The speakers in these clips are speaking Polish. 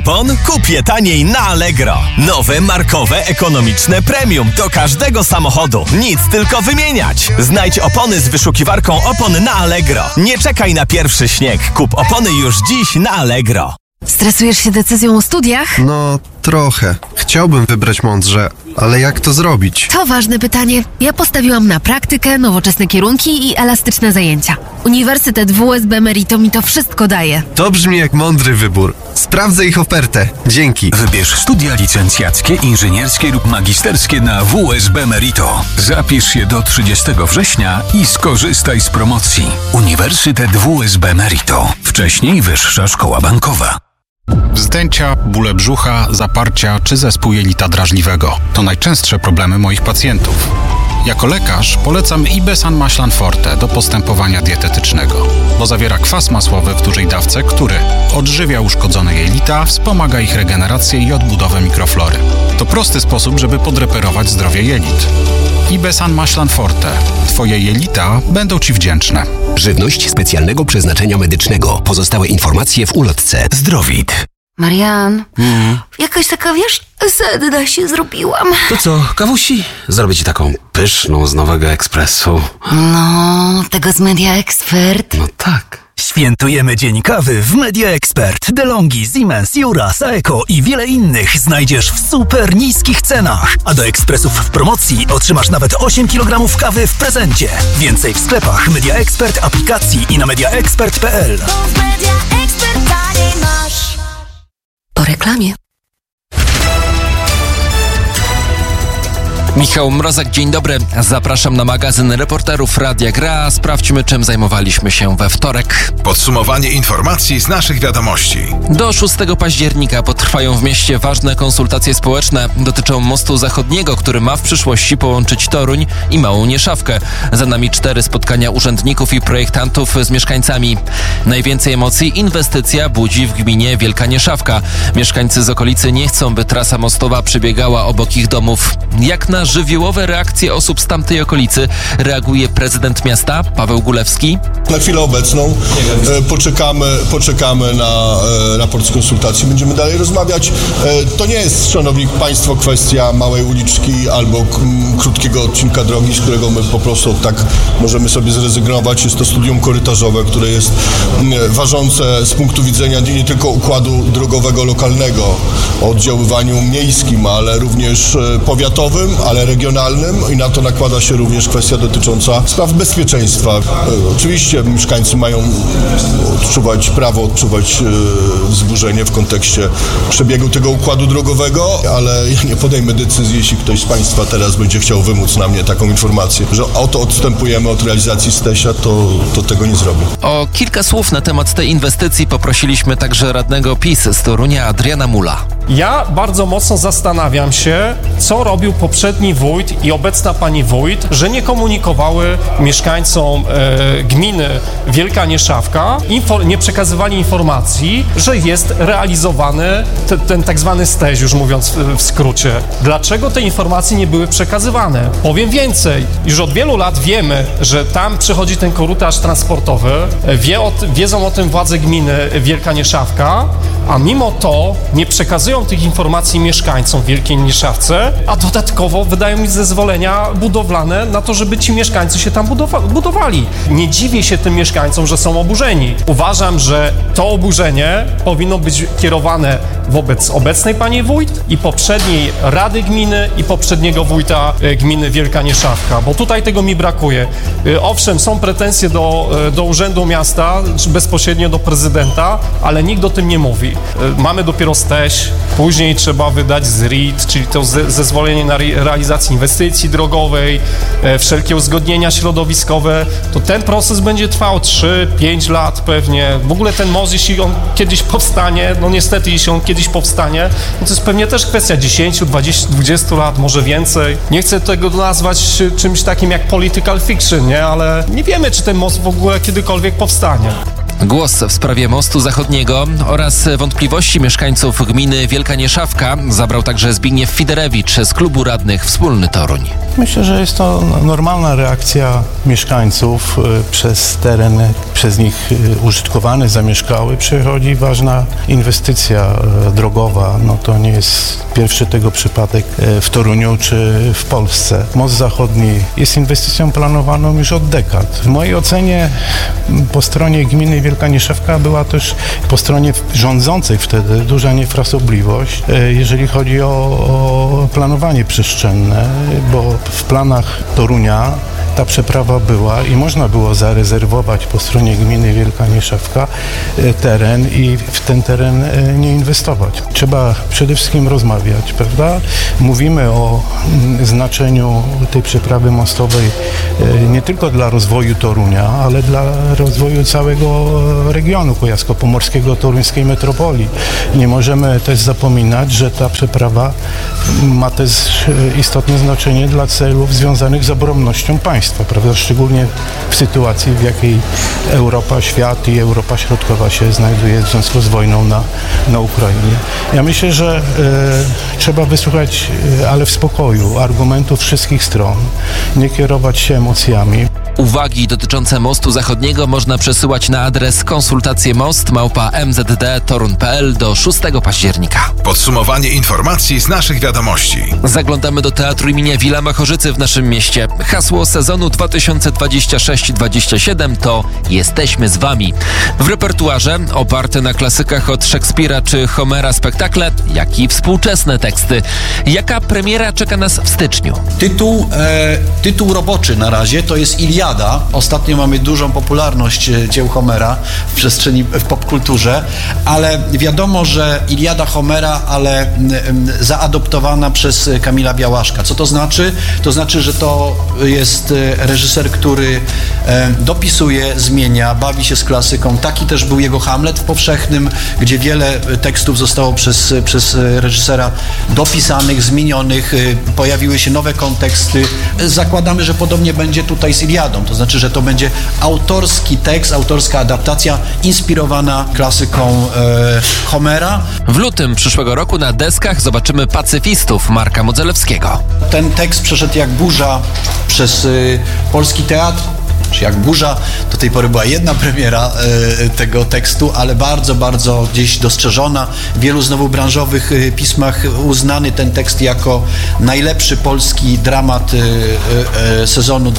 opon? Kup je taniej na Allegro. Nowe, markowe, ekonomiczne premium do każdego samochodu. Nic, tylko wymieniać. Znajdź opony z wyszukiwarką opon na Allegro. Nie czekaj na pierwszy śnieg. Kup opony już dziś na Allegro. Stresujesz się decyzją o studiach? No, trochę. Chciałbym wybrać mądrze, ale jak to zrobić? To ważne pytanie. Ja postawiłam na praktykę, nowoczesne kierunki i elastyczne zajęcia. Uniwersytet WSB Merito mi to wszystko daje. To brzmi jak mądry wybór. Sprawdzę ich ofertę. Dzięki. Wybierz studia licencjackie, inżynierskie lub magisterskie na WSB Merito. Zapisz się do 30 września i skorzystaj z promocji. Uniwersytet WSB Merito. Wcześniej Wyższa Szkoła Bankowa. Wzdęcia, bóle brzucha, zaparcia czy zespół jelita drażliwego to najczęstsze problemy moich pacjentów. Jako lekarz polecam Ibesan Maślan Forte do postępowania dietetycznego, bo zawiera kwas masłowy w dużej dawce, który odżywia uszkodzone jelita, wspomaga ich regenerację i odbudowę mikroflory. To prosty sposób, żeby podreperować zdrowie jelit. Ibesan Maślan Forte. Twoje jelita będą Ci wdzięczne. Żywność specjalnego przeznaczenia medycznego. Pozostałe informacje w ulotce. Zdrowit. Marian, jakaś taka, wiesz, sedna się zrobiłam. To co, kawusi? Zrobię ci taką pyszną z Nowego Ekspresu. No, tego z Media Expert. No tak. Świętujemy Dzień Kawy w Media Expert. DeLonghi, Siemens, Jura, Saeco i wiele innych znajdziesz w super niskich cenach. A do ekspresów w promocji otrzymasz nawet 8 kg kawy w prezencie. Więcej w sklepach Media Expert, aplikacji i na mediaexpert.pl. Po reklamie. Michał Mrozek, dzień dobry. Zapraszam na magazyn reporterów Radia Gra. Sprawdźmy, czym zajmowaliśmy się we wtorek. Podsumowanie informacji z naszych wiadomości. Do 6 października potrwają w mieście ważne konsultacje społeczne. Dotyczą mostu zachodniego, który ma w przyszłości połączyć Toruń i Małą Nieszawkę. Za nami 4 spotkania urzędników i projektantów z mieszkańcami. Najwięcej emocji inwestycja budzi w gminie Wielka Nieszawka. Mieszkańcy z okolicy nie chcą, by trasa mostowa przebiegała obok ich domów. Jak na żywiołowe reakcje osób z tamtej okolicy reaguje prezydent miasta Paweł Gulewski? Na chwilę obecną poczekamy na raport z konsultacji. Będziemy dalej rozmawiać. To nie jest, szanowni państwo, kwestia małej uliczki albo krótkiego odcinka drogi, z którego my po prostu tak możemy sobie zrezygnować. Jest to studium korytarzowe, które jest ważące z punktu widzenia nie tylko układu drogowego lokalnego o oddziaływaniu miejskim, ale również powiatowym, ale regionalnym i na to nakłada się również kwestia dotycząca spraw bezpieczeństwa. Oczywiście mieszkańcy mają prawo odczuwać wzburzenie w kontekście przebiegu tego układu drogowego, ale ja nie podejmę decyzji, jeśli ktoś z państwa teraz będzie chciał wymóc na mnie taką informację, że oto odstępujemy od realizacji Stesia, to tego nie zrobię. O kilka słów na temat tej inwestycji poprosiliśmy także radnego PiS z Torunia Adriana Mula. Ja bardzo mocno zastanawiam się, co robił poprzedni wójt i obecna pani wójt, że nie komunikowały mieszkańcom gminy Wielka Nieszawka, nie przekazywali informacji, że jest realizowany ten tak zwany STEŚ, już mówiąc w skrócie. Dlaczego te informacje nie były przekazywane? Powiem więcej, już od wielu lat wiemy, że tam przechodzi ten korytarz transportowy, wiedzą o tym władze gminy Wielka Nieszawka, a mimo to nie przekazują tych informacji mieszkańcom w Wielkiej Nieszawce, a dodatkowo wydają mi zezwolenia budowlane na to, żeby ci mieszkańcy się tam budowali. Nie dziwię się tym mieszkańcom, że są oburzeni. Uważam, że to oburzenie powinno być kierowane wobec obecnej pani wójt i poprzedniej rady gminy i poprzedniego wójta gminy Wielka Nieszawka, bo tutaj tego mi brakuje. Owszem, są pretensje do Urzędu Miasta, czy bezpośrednio do prezydenta, ale nikt o tym nie mówi. Mamy dopiero STEŚ, później trzeba wydać ZRID, czyli to zezwolenie na realizację inwestycji drogowej, wszelkie uzgodnienia środowiskowe. To ten proces będzie trwał 3-5 lat pewnie. W ogóle ten most, jeśli on kiedyś powstanie, no niestety, jeśli on kiedyś powstanie, no to jest pewnie też kwestia 10, 20 lat, może więcej. Nie chcę tego nazwać czymś takim jak political fiction, nie? Ale nie wiemy, czy ten most w ogóle kiedykolwiek powstanie. Głos w sprawie mostu zachodniego oraz wątpliwości mieszkańców gminy Wielka Nieszawka zabrał także Zbigniew Fiderewicz z klubu radnych Wspólny Toruń. Myślę, że jest to normalna reakcja mieszkańców. Przez teren, przez nich użytkowany, zamieszkały, przechodzi ważna inwestycja drogowa. No to nie jest pierwszy tego przypadek w Toruniu czy w Polsce. Most zachodni jest inwestycją planowaną już od dekad. W mojej ocenie po stronie gminy Wielka Nieszawka była też po stronie rządzącej wtedy duża niefrasobliwość, jeżeli chodzi o planowanie przestrzenne, bo w planach Torunia ta przeprawa była i można było zarezerwować po stronie gminy Wielka Nieszawka teren i w ten teren nie inwestować. Trzeba przede wszystkim rozmawiać, prawda? Mówimy o znaczeniu tej przeprawy mostowej nie tylko dla rozwoju Torunia, ale dla rozwoju całego regionu kujawsko-pomorskiego, toruńskiej metropolii. Nie możemy też zapominać, że ta przeprawa ma też istotne znaczenie dla celów związanych z obronnością państwa, prawda? Szczególnie w sytuacji, w jakiej Europa, świat i Europa Środkowa się znajduje w związku z wojną na Ukrainie. Ja myślę, że trzeba wysłuchać, ale w spokoju, argumentów wszystkich stron, nie kierować się emocjami. Uwagi dotyczące mostu zachodniego można przesyłać na adres konsultacjemost@mzd.torun.pl do 6 października. Podsumowanie informacji z naszych wiadomości. Zaglądamy do Teatru imienia Wilama Chorzycy w naszym mieście. Hasło sezonu 2026-27 to Jesteśmy z Wami. W repertuarze oparte na klasykach od Szekspira czy Homera spektakle, jak i współczesne teksty. Jaka premiera czeka nas w styczniu? Tytuł roboczy na razie to jest Iliada. Ostatnio mamy dużą popularność dzieł Homera w przestrzeni, w popkulturze, ale wiadomo, że Iliada Homera, ale zaadoptowana przez Kamila Białaszka. Co to znaczy? To znaczy, że to jest reżyser, który dopisuje, zmienia, bawi się z klasyką. Taki też był jego Hamlet w Powszechnym, gdzie wiele tekstów zostało przez reżysera dopisanych, zmienionych, pojawiły się nowe konteksty. Zakładamy, że podobnie będzie tutaj z Iliadą. To znaczy, że to będzie autorski tekst, autorska adaptacja inspirowana klasyką Homera. W lutym przyszłego roku na deskach zobaczymy Pacyfistów Marka Modzelewskiego. Ten tekst przeszedł jak burza przez polski teatr. Czy jak burza, do tej pory była jedna premiera tego tekstu, ale bardzo, bardzo gdzieś dostrzeżona. W wielu znowu branżowych pismach uznany ten tekst jako najlepszy polski dramat sezonu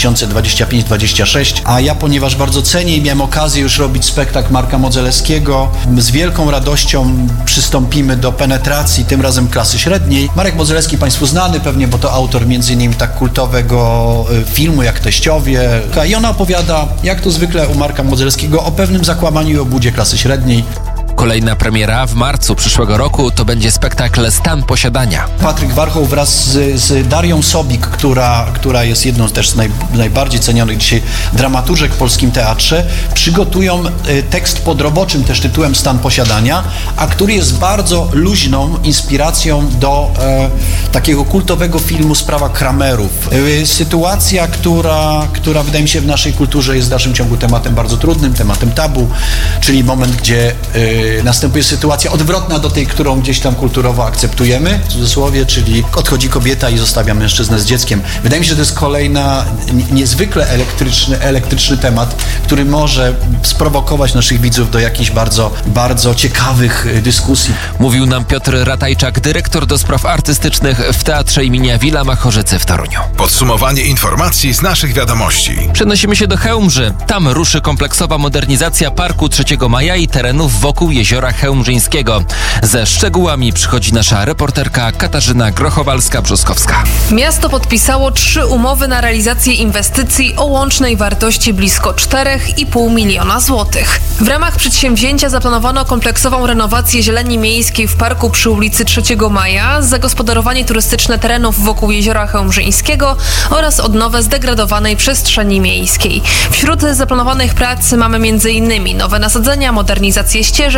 2025-26. A ja, ponieważ bardzo cenię i miałem okazję już robić spektakl Marka Modzelewskiego, z wielką radością przystąpimy do penetracji, tym razem klasy średniej. Marek Modzelewski Państwu znany pewnie, bo to autor między innymi tak kultowego filmu jak Teściowie. I ona opowiada, jak to zwykle u Marka Modzelewskiego, o pewnym zakłamaniu i obłudzie klasy średniej. Kolejna premiera w marcu przyszłego roku to będzie spektakl Stan posiadania. Patryk Warchoł wraz z Darią Sobik, która jest jedną też z najbardziej cenionych dzisiaj dramaturżek w polskim teatrze, przygotują tekst podroboczym też tytułem Stan posiadania, a który jest bardzo luźną inspiracją do takiego kultowego filmu Sprawa Kramerów. Sytuacja, która wydaje mi się w naszej kulturze jest w dalszym ciągu tematem bardzo trudnym, tematem tabu, czyli moment, gdzie następuje sytuacja odwrotna do tej, którą gdzieś tam kulturowo akceptujemy, w cudzysłowie, czyli odchodzi kobieta i zostawia mężczyznę z dzieckiem. Wydaje mi się, że to jest kolejna niezwykle elektryczny temat, który może sprowokować naszych widzów do jakichś bardzo, bardzo ciekawych dyskusji. Mówił nam Piotr Ratajczak, dyrektor do spraw artystycznych w Teatrze imienia Wilama Chorzycy w Toruniu. Podsumowanie informacji z naszych wiadomości. Przenosimy się do Chełmży. Tam ruszy kompleksowa modernizacja Parku 3 Maja i terenów wokół Jeziora Chełmżyńskiego. Ze szczegółami przychodzi nasza reporterka Katarzyna Grochowalska-Brzoskowska. Miasto podpisało 3 umowy na realizację inwestycji o łącznej wartości blisko 4,5 miliona złotych. W ramach przedsięwzięcia zaplanowano kompleksową renowację zieleni miejskiej w parku przy ulicy 3 Maja, zagospodarowanie turystyczne terenów wokół Jeziora Chełmżyńskiego oraz odnowę zdegradowanej przestrzeni miejskiej. Wśród zaplanowanych prac mamy m.in. nowe nasadzenia, modernizację ścieżek,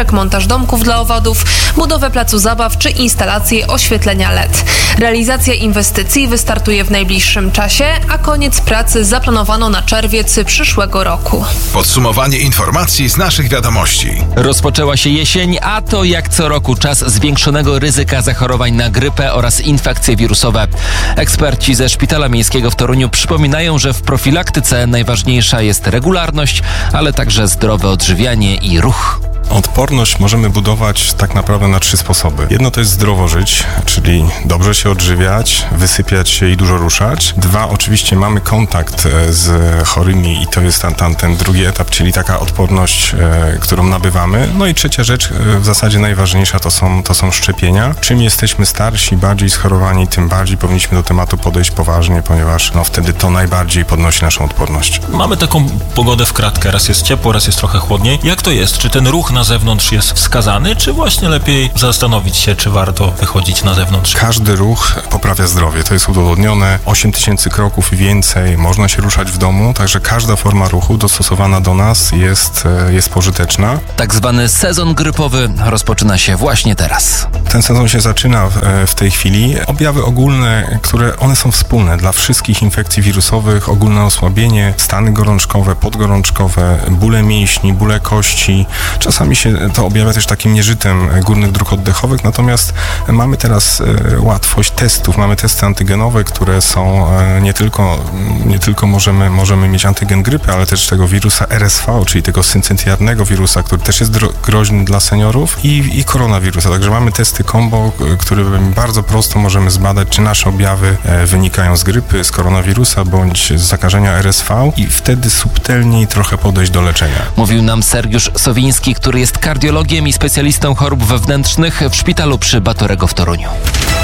łóżek, montaż domków dla owadów, budowę placu zabaw czy instalację oświetlenia LED. Realizacja inwestycji wystartuje w najbliższym czasie, a koniec pracy zaplanowano na czerwiec przyszłego roku. Podsumowanie informacji z naszych wiadomości. Rozpoczęła się jesień, a to jak co roku czas zwiększonego ryzyka zachorowań na grypę oraz infekcje wirusowe. Eksperci ze Szpitala Miejskiego w Toruniu przypominają, że w profilaktyce najważniejsza jest regularność, ale także zdrowe odżywianie i ruch. Odporność możemy budować tak naprawdę na 3 sposoby. Jedno to jest zdrowo żyć, czyli dobrze się odżywiać, wysypiać się i dużo ruszać. 2, oczywiście mamy kontakt z chorymi i to jest ten drugi etap, czyli taka odporność, którą nabywamy. No i trzecia rzecz, w zasadzie najważniejsza, to są szczepienia. Czym jesteśmy starsi, bardziej schorowani, tym bardziej powinniśmy do tematu podejść poważnie, ponieważ wtedy to najbardziej podnosi naszą odporność. Mamy taką pogodę w kratkę, raz jest ciepło, raz jest trochę chłodniej. Jak to jest? Czy ten ruch na zewnątrz jest wskazany, czy właśnie lepiej zastanowić się, czy warto wychodzić na zewnątrz? Każdy ruch poprawia zdrowie, to jest udowodnione. 8000 kroków i więcej, można się ruszać w domu, także każda forma ruchu dostosowana do nas jest pożyteczna. Tak zwany sezon grypowy rozpoczyna się właśnie teraz. Ten sezon się zaczyna w tej chwili. Objawy ogólne, one są wspólne dla wszystkich infekcji wirusowych, ogólne osłabienie, stany gorączkowe, podgorączkowe, bóle mięśni, bóle kości. Czasami się to objawia też takim nieżytem górnych dróg oddechowych, natomiast mamy teraz łatwość testów, mamy testy antygenowe, które są nie tylko możemy mieć antygen grypy, ale też tego wirusa RSV, czyli tego syncytialnego wirusa, który też jest groźny dla seniorów i koronawirusa. Także mamy testy combo, którymi bardzo prosto możemy zbadać, czy nasze objawy wynikają z grypy, z koronawirusa bądź z zakażenia RSV i wtedy subtelniej trochę podejść do leczenia. Mówił nam Sergiusz Sowiński, który jest kardiologiem i specjalistą chorób wewnętrznych w szpitalu przy Batorego w Toruniu.